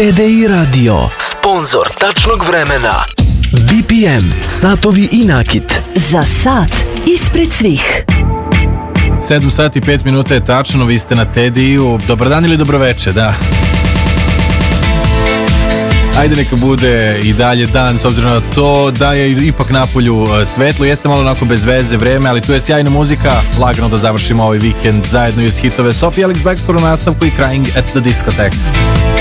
TDI Radio, sponzor tačnog vremena. BPM, satovi i nakit. Za sat ispred svih. 7 sati i 5 minuta je tačno, vi ste na TDI-u. Dobar dan ili dobroveče, da. Ajde neka bude i dalje dan, s obzirom na to da je ipak napolju svetlo. Jeste malo onako bez veze vreme, ali tu je sjajna muzika. Lagano da završimo ovaj vikend zajedno uz hitove Sophie Ellis-Bextor u nastavku i Crying at the Discotheque.